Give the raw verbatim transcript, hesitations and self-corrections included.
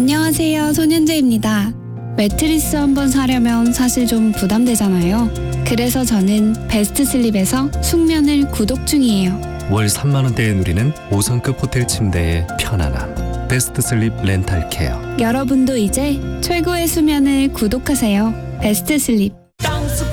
안녕하세요, 손현재입니다. 매트리스 한번 사려면 사실 좀 부담되잖아요. 그래서 저는 베스트슬립에서 숙면을 구독 중이에요. 월 삼만 원대에 누리는 오 성급 호텔 침대의 편안함. 베스트슬립 렌탈케어. 여러분도 이제 최고의 수면을 구독하세요. 베스트슬립.